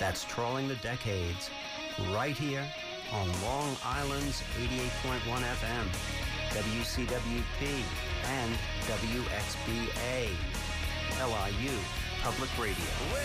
That's Trolling the Decades, right here on Long Island's 88.1 FM, WCWP, and WXBA, LIU Public Radio.